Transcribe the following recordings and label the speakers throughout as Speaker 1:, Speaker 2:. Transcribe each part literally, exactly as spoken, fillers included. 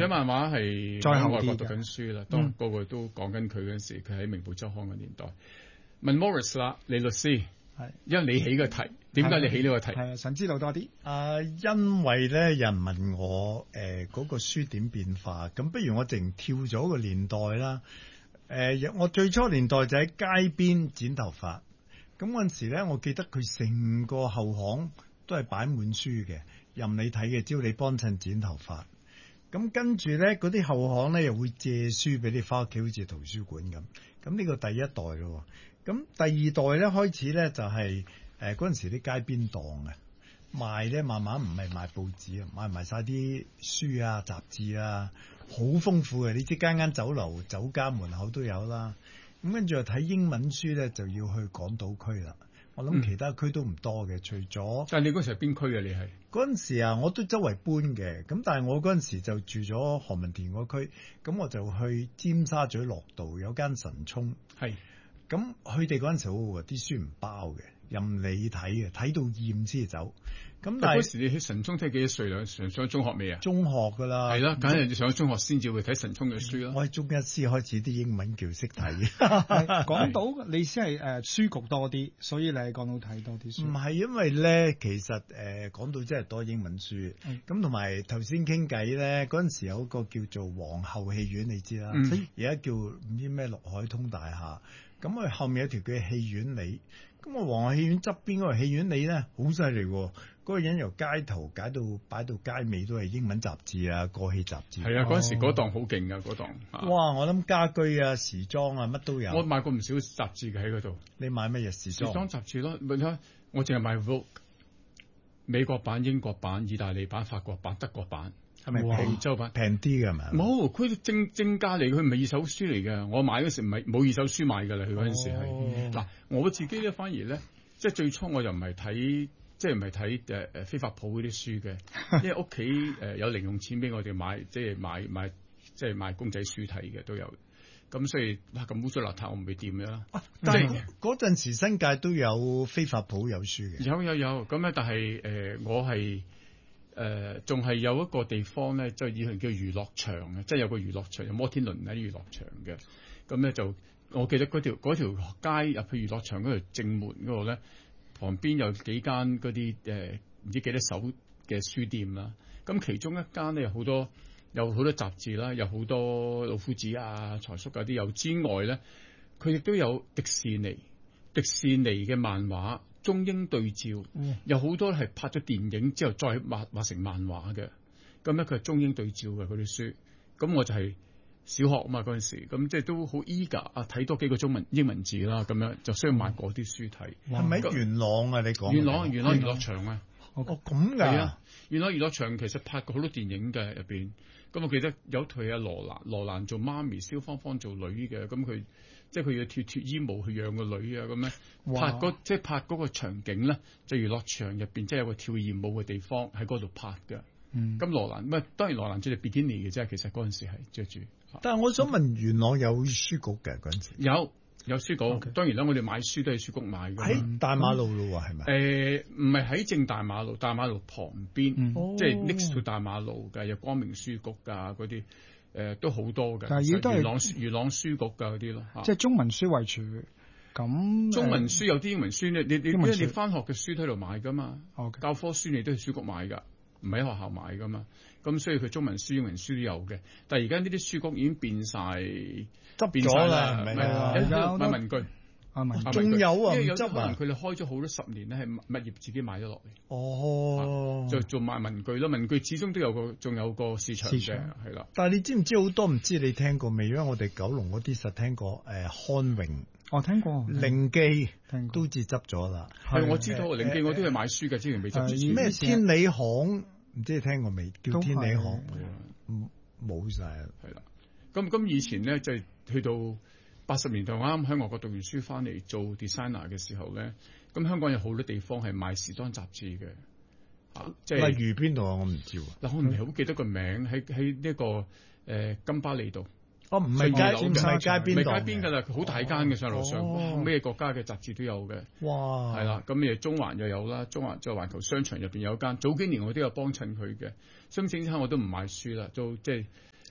Speaker 1: 仔漫畫係
Speaker 2: 再後啲
Speaker 1: 喺外國讀緊書啦，當個個都講緊佢嗰陣時，佢喺明報週刊嘅年代。問 Morris 啦，你律師
Speaker 2: 係，
Speaker 1: 因為你起個題，點解你起呢個題？
Speaker 2: 係啊，想知道多啲。
Speaker 3: 啊，因為咧有人問我誒嗰、呃那個書點變化，咁不如我淨跳咗個年代啦。誒、呃，我最初年代就喺街邊剪頭髮，咁嗰陣時咧，我記得佢成個後巷都係擺滿書嘅，任你睇嘅，只要你幫襯剪頭髮。咁跟住咧，嗰啲後巷咧又會借書俾你翻屋企，好似圖書館咁。咁呢個第一代咯。咁第二代咧開始咧就係誒嗰陣時啲街邊檔啊賣咧，慢慢唔係賣報紙啊，賣埋晒啲書啊雜誌啊，好豐富嘅。你知間間酒樓酒家門口都有啦。咁跟住又睇英文書咧，就要去港島區啦。我諗其他區都唔多嘅，嗯、除咗。
Speaker 1: 但係你嗰時係邊區啊？你係
Speaker 3: 嗰陣時啊，我都周圍搬嘅。咁但係我嗰陣時就住咗何文田嗰區，咁我就去尖沙咀樂道有間神聰。
Speaker 1: 係。
Speaker 3: 咁佢哋嗰陣時好好啊，啲書唔包嘅，任你睇嘅，睇到厭先走。咁但係
Speaker 1: 嗰時你喺神聰睇幾多歲啦？上上中學未啊？
Speaker 3: 中學噶啦，
Speaker 1: 係啦，梗係上咗中學先至會睇神聰嘅書啦。
Speaker 3: 我喺中一先開始啲英文叫識睇。
Speaker 2: 講到你先係誒書局多啲，所以你係講到睇多啲書。
Speaker 3: 唔係因為咧，其實誒講到真係多英文書。咁同埋頭先傾偈咧，嗰陣時有個叫做皇后戲院，你知啦。而家、嗯、叫唔知咩陸海通大廈。咁佢後面有條叫戲院里，咁我皇后戲院側邊嗰個戲院里咧，好犀利喎！嗰、那個人由街頭解到擺到街尾都係英文雜誌啊，過氣雜誌。
Speaker 1: 係啊，嗰陣時嗰檔好勁噶，嗰檔。
Speaker 3: 哇！我諗家居啊、時裝啊，乜都有。
Speaker 1: 我買過唔少雜誌嘅喺嗰度。
Speaker 3: 你買乜嘢時裝？
Speaker 1: 時裝雜誌咯，咪睇我淨係買 Vogue，美國版、英國版、意大利版、法國版、德國版。係咪平洲版
Speaker 3: 平啲㗎嘛？
Speaker 1: 冇，佢正正價嚟，佢唔係二手書嚟嘅。我買嗰時唔係冇二手書買㗎啦，佢嗰陣時係。嗱、哦，我自己咧反而咧，即係最初我又唔係睇，即係唔係睇誒誒非法鋪嗰啲書嘅，因為屋企誒有零用錢俾我哋買，即係買買即係買公仔書睇嘅都有。咁所以哇咁污糟邋遢，我唔會掂嘅啦。
Speaker 3: 但係嗰陣時新界都有非法鋪有書嘅。
Speaker 1: 有有有咁咧，但係誒、呃、我係。誒仲係有一個地方咧，即係以前叫娛樂場嘅，即係有個娛樂場，有摩天輪喺娛樂場嘅。咁咧就我記得嗰條嗰條街入去娛樂場嗰條正門嗰度咧，旁邊有幾間嗰啲誒唔知幾多手嘅書店啦。咁其中一間咧有好多有好多雜誌啦，有好多老夫子啊、財叔嗰啲有之外咧，佢亦都有迪士尼、迪士尼嘅漫畫。中英對照，嗯、有好多係拍咗電影之後再畫畫成漫畫嘅，咁咧佢係中英對照嘅嗰啲書，咁我就係小學啊嘛嗰陣時，咁即係都好 eager 啊睇多幾個中文英文字啦，咁樣就需要買嗰啲書睇。
Speaker 3: 係咪喺元朗啊？你講
Speaker 1: 元朗元朗娛樂場啊？
Speaker 3: 哦咁㗎？
Speaker 1: 啊，元朗娛樂場其實拍過好多電影嘅入邊，咁我記得有套係阿羅蘭，羅蘭做媽咪，蕭芳芳做女嘅，咁佢。即係佢要脫脫衣舞去養個女啊咁咧，拍嗰即係拍嗰個場景咧，就娛樂場入邊即係有個跳豔舞嘅地方喺嗰度拍嘅。咁、嗯、羅蘭唔係當然羅蘭着住比基尼嘅啫，其實嗰陣時係着住。
Speaker 3: 但係我想問元朗有書局嘅嗰陣時？
Speaker 1: 有有書局，okay. 當然啦，我哋買書都係書局買嘅。
Speaker 3: 喺大馬路咯喎，係咪？
Speaker 1: 誒唔係喺正大馬路，大馬路旁邊，嗯、即係 next to 大馬路嘅，有光明書局㗎嗰啲。誒、呃、都好多嘅，
Speaker 2: 但係都係
Speaker 1: 元朗元朗書局㗎嗰啲咯，
Speaker 2: 即係中文書為主。咁
Speaker 1: 中文書有啲英文書咧，你你因為你翻學嘅書喺度買㗎嘛，okay. 教科書你都係書局買㗎，唔係喺學校買㗎嘛。咁所以佢中文書、英文書都有嘅。但係而家呢啲書局已經變晒，
Speaker 3: 執咗啦，係咪
Speaker 1: 啊？買文具。
Speaker 3: 仲有啊，
Speaker 1: 因為有啲可能佢哋開咗好多十年咧，係物業自己買咗落嚟。
Speaker 3: 哦，
Speaker 1: 就做賣文具咯，文具始終都有個，仲有個市場嘅，係啦。
Speaker 3: 但係你知唔知好多唔知你聽過未？因為我哋九龍嗰啲實聽過，誒漢榮，
Speaker 2: 我聽過，
Speaker 3: 靈記都好似執咗啦。
Speaker 1: 係我知道，靈記我都係買書嘅，之前未執之前。
Speaker 3: 咩天理行？唔知你聽過未？叫天理行，冇晒啦。
Speaker 1: 係啦，咁咁以前咧就係去到。八十年代我啱喺外國讀完書翻嚟做 designer 嘅時候咧，咁香港有好多地方係賣時裝雜誌嘅，啊，即係
Speaker 3: 例如邊度啊？我唔知喎。
Speaker 1: 嗱，我唔係好記得個名，喺喺呢個誒、呃、金巴利道。
Speaker 3: 哦，唔係街，唔係街邊，
Speaker 1: 唔係街邊㗎啦，好大間嘅上樓上，咩、哦、國家嘅雜誌都有嘅。
Speaker 3: 哇！
Speaker 1: 係啦，咁誒中環又有啦，中環就環球商場入邊有間，早幾年我都有幫襯佢嘅。所以整親我都唔買書啦，做即係。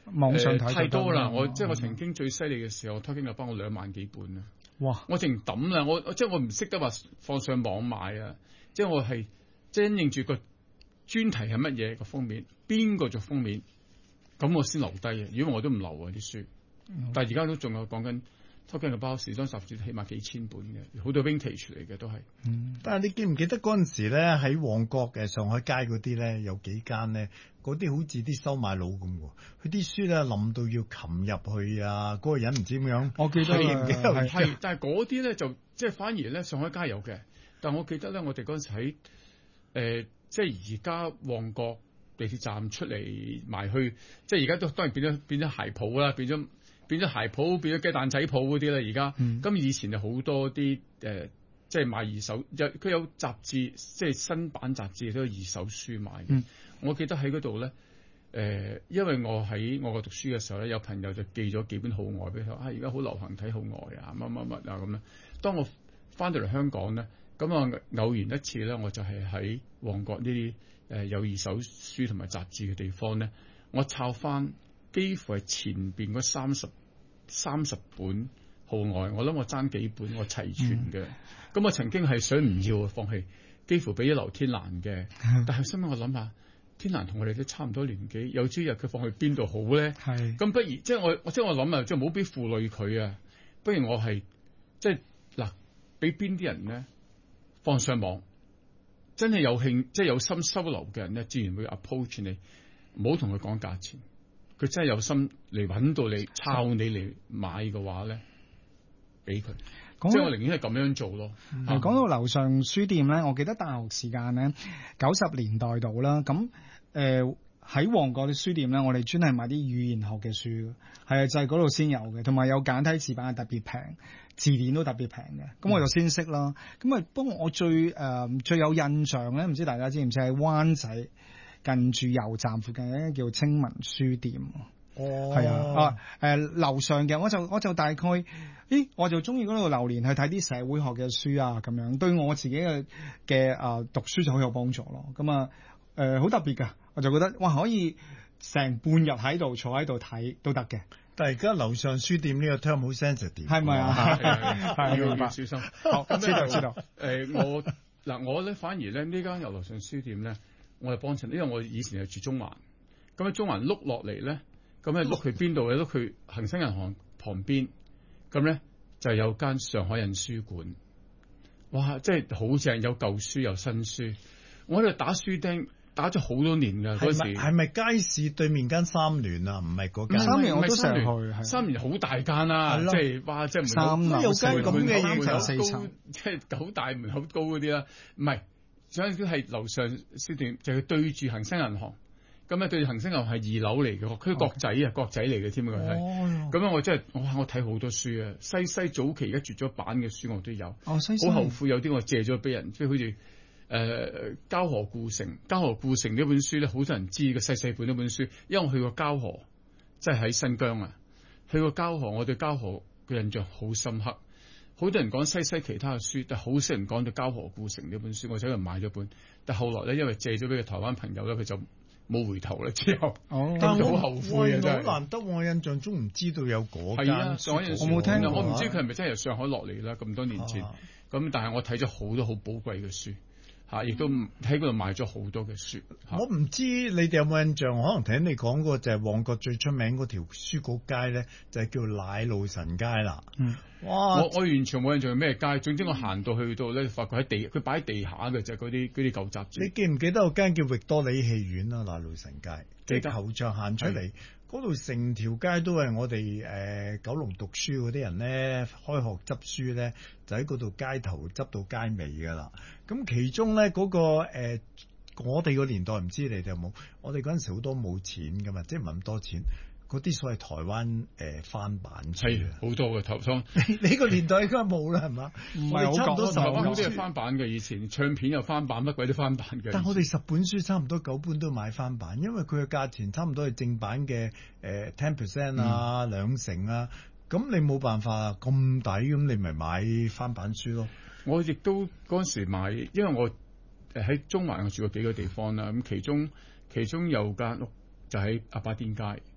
Speaker 2: 網上睇、
Speaker 1: 呃、太多啦！我即係我
Speaker 2: 嗯
Speaker 1: 曾經最犀利嘅時候，我 Talking About 我兩萬幾本啊！
Speaker 2: 哇！
Speaker 1: 我淨抌啦！我即係我唔識得話放上網買啊！即係我係即係因應住個專題係乜嘢個封面，邊個做封面，咁我先留低嘅。如果我都唔留啊啲書，
Speaker 2: 嗯、
Speaker 1: 但係而家都仲有講緊 Talking About 時裝雜誌，起碼幾千本嘅，好多 vintage 嚟嘅都係。
Speaker 2: 嗯，
Speaker 3: 但係你記唔記得嗰陣時咧，喺旺角嘅上海街嗰啲咧，有幾間咧，嗰啲好似啲收買佬咁喎，佢啲書咧冧到要擒入去啊！嗰、嗰個人唔知點樣，
Speaker 2: 我記得
Speaker 3: 係
Speaker 2: 係
Speaker 1: 係，但係嗰啲咧就即係反而咧上海街有嘅，但我記得咧我哋嗰陣時喺誒、呃、即係而家旺角地鐵站出嚟埋去，即係而家都當然變咗變咗鞋鋪啦，變咗變咗鞋鋪，變咗雞蛋仔鋪嗰啲啦。而家咁、嗯、以前就好多啲誒、呃，即係買二手，有佢有雜誌，即係新版雜誌都有二手書買嘅。嗯、我記得喺嗰度咧。誒、呃，因為我喺我個讀書嘅時候咧，有朋友就寄咗幾本號外俾佢，啊，而家好流行睇號外啊，乜乜乜啊咁樣。當我翻到嚟香港咧，咁啊偶然一次咧，我就係喺旺角呢啲誒有二手書同埋雜誌嘅地方咧，我抄翻幾乎係前邊嗰三十三十本號外，我諗我爭幾本我齊全嘅。咁、嗯、我曾經係想唔要放棄，幾乎俾咗劉天蘭嘅，但係後尾我諗下。天蘭同我哋都差唔多年紀，有朝日佢放去邊度好咧？係咁是不如即係我，即係我諗啊，即係唔好俾負累佢啊。不如我係即係嗱，俾邊啲人咧放上網，真係有興，即係有心收留嘅人咧，自然會 approach 你。唔好同佢講價錢，佢真係有心嚟揾到你，抄你嚟買嘅話咧，俾佢。即係我寧願係咁樣做咯。
Speaker 2: 講、嗯、到樓上書店咧，我記得大學時間咧，九十年代度啦，咁誒喺旺角啲書店咧，我哋專係買啲語言學嘅書，係啊，就係嗰度先有嘅，同埋有簡體字版係特別平，字典都特別平嘅，咁我就先識啦。咁啊、嗯，不過我最誒、呃、最有印象咧，唔知大家知唔知喺灣仔近住油站附近有一間叫青文書店。哦，係啊，啊，誒、呃，樓上嘅，我就我就大概，咦，我就中意嗰度流連去睇啲社會學嘅書啊，咁樣對我自己嘅嘅誒讀書就好有幫助咯。咁啊，誒、呃，好特別噶，我就覺得哇，可以成半日喺度坐喺度睇都得嘅。但係而家樓上書店呢個 term 好 sensitive，係咪啊？
Speaker 1: 係要要小心。好，
Speaker 2: 知道知道。
Speaker 1: 誒、呃，我嗱我咧反而咧呢間由樓上書店咧，我係幫襯，因為我以前係住中環，咁喺中環碌落嚟咧。咁咧碌去邊度咧？碌去恒生銀行旁邊，咁咧就有間上海印書館。哇！即係好正，有舊書有新書。我喺度打書釘，打咗好多年㗎嗰時。係咪街市對面間三聯啊？唔係嗰間。三聯我都成日去。三聯好大間啦，即係哇！即係
Speaker 2: 三樓四層，
Speaker 1: 門口
Speaker 2: 門口
Speaker 1: 四層，即係好大門口高嗰啲啦。唔係，總之係樓上書店，就係對住恒生銀行。咁咧對恒生銀行係二樓嚟嘅，佢國仔啊，國仔嚟嘅添啊，佢係。咁樣我真係，哇！我睇好多書啊，西西早期而家絕咗版嘅書我都有。哦，西西。好後悔有啲我借咗俾人，即係好似誒《交河故城》。《交河故城》呢本書咧，好多人知嘅細細本呢本書，因為我去過交河，即係喺新疆啊。去過交河，我對交河嘅印象好深刻。好多人講西西其他嘅書，但係好少人講到《交河故城》呢本書。我走去買咗本，但係後來咧，因為借咗俾個台灣朋友咧，佢就冇回頭啦，之後，
Speaker 3: 哦、
Speaker 1: 但係好後悔啊！真係
Speaker 3: 好難得，我印象中唔知道有嗰間。
Speaker 1: 係啊，上海印書
Speaker 2: 我冇聽過，
Speaker 1: 我唔知佢係咪真係由上海落嚟啦？咁多年前，咁、啊、但係我睇咗好多好寶貴嘅書，嚇，亦都喺嗰度買咗好多嘅書。
Speaker 3: 我唔知你哋有冇印象？可能聽你講過就係旺角最出名嗰條書局街咧，就係、是、叫奶路臣街啦。嗯。哇！
Speaker 1: 我我完全冇印象係咩街，總之我行到去到咧，發覺喺地，佢擺喺地下嘅就係嗰啲嗰啲舊雜誌。你記唔記得有間叫域多利戲院啊？奶路臣街，即係後巷行出嚟，嗰度成條街都係我哋誒、呃、九龍讀書嗰啲人咧，開學執書咧，就喺嗰度街頭執到街尾噶啦。咁其中咧嗰、嗰個、呃、我哋個年代唔知你哋有冇？我哋嗰陣時好多冇錢噶嘛，即係唔係咁多錢。嗰啲所謂台灣誒、呃、翻版書好多嘅頭先，
Speaker 3: 你呢個年代應該冇啦，係嘛？唔係好多，
Speaker 1: 台灣好啲係翻版嘅，以前唱片又翻版，乜鬼都翻版嘅。
Speaker 3: 但我哋十本書差唔多九本都買翻版，因為佢嘅價錢差唔多係正版嘅誒 ten percent 啊，兩、嗯、成啊，咁你冇辦法咁抵，咁你咪買翻版書咯。
Speaker 1: 我亦都嗰陣時買，因為我誒喺中環我住過幾個地方啦，咁其中其中有間屋就喺鴨巴甸街。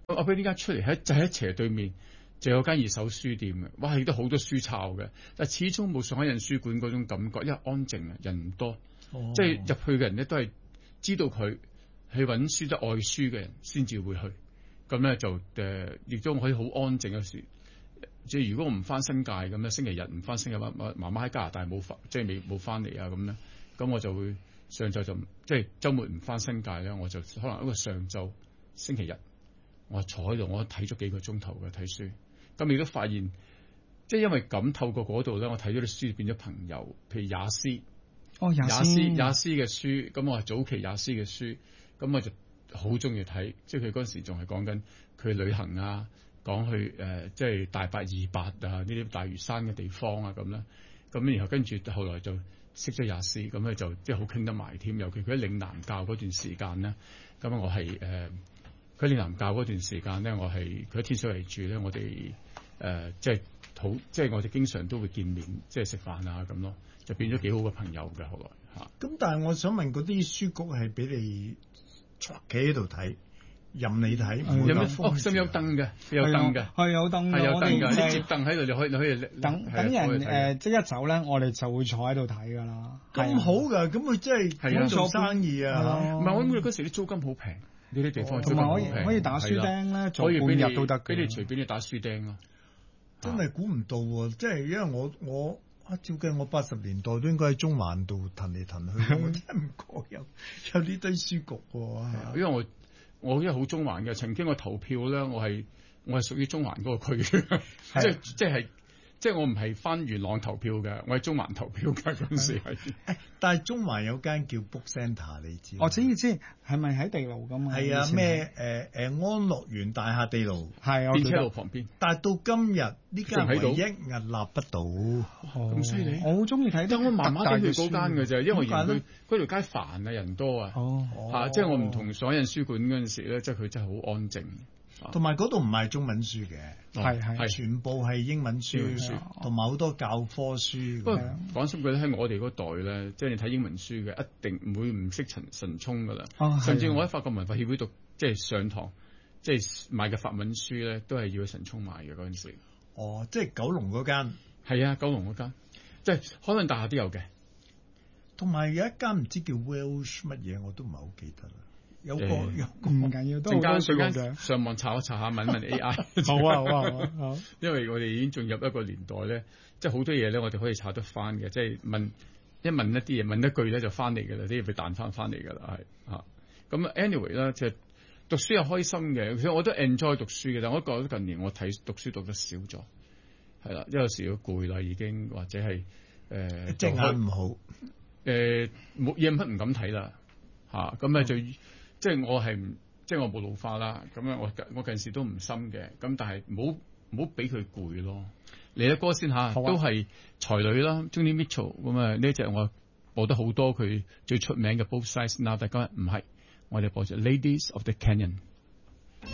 Speaker 1: 我俾呢間出嚟喺就喺斜對面，就有間二手書店嘅，哇！亦都好多書抄嘅，但係始終冇上海印書館嗰種感覺，因為安靜啊，人唔多，
Speaker 3: 哦、
Speaker 1: 即係入去嘅人咧都係知道佢去揾書得愛書嘅人先至會去。咁咧就誒，亦、呃、都可以好安靜嘅時。即係如果我唔翻新界咁咧，星期日唔翻星期日，媽媽喺加拿大冇翻，即係未冇翻嚟啊咁咧，咁我就會上晝就即係週末唔翻新界咧，我就可能一個上晝星期日，我坐喺度，我睇咗幾個鐘頭嘅睇書。咁亦都發現，即係因為咁透過嗰度咧，我睇咗啲書變咗朋友，譬如也斯，
Speaker 2: 哦也
Speaker 1: 斯也斯嘅書，咁我係早期也斯嘅書，咁我就好中意睇，即係佢嗰陣時仲係講緊佢旅行啊。講去誒、呃，即係大八二八啊，呢啲大嶼山嘅地方啊，咁咧，咁然後跟住後來就識咗也斯，咁咧就即係好傾得埋添。尤其佢喺嶺南教嗰段時間咧，咁我係誒，佢、呃、喺嶺南教嗰段時間咧，我係佢喺天水圍住咧，我哋誒、呃、即係好，即係我哋經常都會見面，即係食飯啊咁咯，就變咗幾好嘅朋友嘅後來嚇。
Speaker 3: 咁但係我想問嗰啲書局係俾你坐企喺度睇？任你睇，
Speaker 1: 有咩哦？心有凳嘅，有凳嘅，
Speaker 2: 係有凳嘅，
Speaker 1: 係有凳嘅。
Speaker 2: 啲
Speaker 1: 接凳喺度，你可以你可以
Speaker 2: 等等人誒，即係一走咧，我哋就會坐喺度睇噶啦。
Speaker 3: 咁好㗎，咁佢真係係做生意啊！
Speaker 1: 唔係我諗嗰時啲租金好平，呢啲地方
Speaker 2: 同埋可以可以打書釘咧，做半日都得，
Speaker 1: 俾你隨便你打書釘咯。
Speaker 3: 真係估唔到喎！即係因為我我啊，照計我八十年代都應該喺中環度騰嚟騰去，我真係唔覺有有呢堆書局喎。
Speaker 1: 因為我。我因為好中環嘅，曾經我投票咧，我係我係屬於中環嗰個區嘅，即係即係即係我唔係翻元朗投票嘅，我係中環投票嘅嗰陣時係。
Speaker 3: 但係中環有間叫 Book Centre，你知？
Speaker 2: 我知唔知係咪喺地牢㗎嘛？
Speaker 3: 係啊，咩誒誒安樂園大廈地牢，
Speaker 2: 係啊，
Speaker 1: 電車路旁邊。
Speaker 3: 但係到今日呢間唯一屹立不倒，
Speaker 1: 咁犀利！
Speaker 2: 我好中意睇，
Speaker 1: 但我麻麻地去嗰間嘅啫，因為我嫌佢嗰條街煩啊，人多啊。
Speaker 2: 哦，
Speaker 1: 嚇！即係我唔同上海印書館嗰陣時咧，即係佢真係好安靜。
Speaker 3: 同埋嗰度唔係中文書嘅，
Speaker 2: 係係、
Speaker 3: 哦、全部係英文書，同埋好多教科書。
Speaker 1: 不過講真句咧，喺我哋嗰代咧，即係你睇英文書嘅，一定唔會唔識陳神聰噶啦。
Speaker 2: 哦、
Speaker 1: 甚至我喺法國文化協會讀，即係上堂，即係買嘅法文書咧，都係要神聰買嘅嗰陣時。
Speaker 3: 哦，即係九龍嗰間。
Speaker 1: 係啊，九龍嗰間，即係海運大廈都有嘅。
Speaker 3: 同埋有一間唔知叫 Welsh 乜嘢，我都唔係好記得啦。有個、
Speaker 1: 欸、
Speaker 3: 有個
Speaker 2: 唔緊要，都好多書嘅。
Speaker 1: 上網查一查下，問問 A I。
Speaker 2: 好啊好啊好啊好。
Speaker 1: 因為我哋已經進入一個年代咧，即係好多嘢咧，我哋可以查得翻嘅。即係問一問一啲嘢，問一句咧就翻嚟嘅啦，啲嘢會彈翻翻嚟嘅啦，係嚇。咁 anyway 啦，即係讀書又開心嘅，其實我都 enjoy 讀書嘅，但我覺得近年我睇讀書讀得少咗，係啦，因為有時要攰啦，已經或者係誒
Speaker 3: 隻眼唔好，
Speaker 1: 誒冇嘢乜唔敢睇啦嚇。咁咧就。嗯即係我係唔，即係我冇老化啦。咁樣我我近時都唔深嘅。咁但係唔好唔好俾佢攰咯。嚟一歌先嚇，啊、都係才女啦 Joni Mitchell 咁啊，呢隻我播得好多佢最出名嘅 Both Sides Now，大家唔係，我哋播住 Ladies of the Canyon。